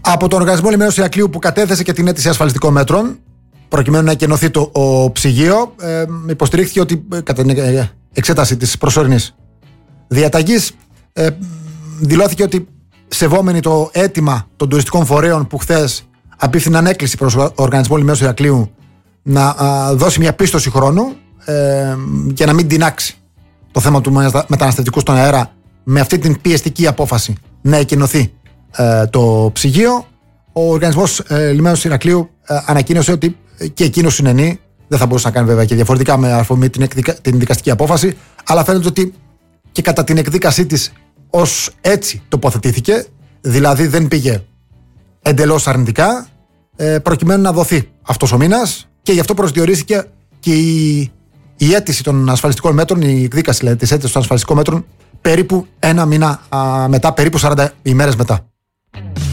Από τον Οργανισμό Λιμένος Ηρακλείου, που κατέθεσε και την αίτηση ασφαλιστικών μέτρων προκειμένου να εκενωθεί το ψυγείο, υποστηρίχθηκε ότι κατά την εξέταση της προσωρινής διαταγής δηλώθηκε ότι σεβόμενοι το αίτημα των τουριστικών φορέων που χθες απίφθηναν έκκληση προς τον Οργανισμό Λιμένος Ηρακλείου να δώσει μια πίστοση χρόνου και να μην τινάξει το θέμα του μεταναστευτικού στον αέρα, με αυτή την πιεστική απόφαση να εκενωθεί το ψυγείο, ο Οργανισμός Λιμένος Ηρακλείου ανακοίνωσε ότι και εκείνος συνενεί. Δεν θα μπορούσε να κάνει βέβαια και διαφορετικά με αφορμή την δικαστική απόφαση, αλλά φαίνεται ότι και κατά την εκδίκασή της ως έτσι τοποθετήθηκε, δηλαδή δεν πήγε εντελώς αρνητικά, προκειμένου να δοθεί αυτός ο μήνας, και γι' αυτό προσδιορίστηκε και η αίτηση των ασφαλιστικών μέτρων, η εκδίκαση δηλαδή της αίτησης των ασφαλιστικών μέτρων, περίπου ένα μήνα μετά, περίπου 40 ημέρες μετά.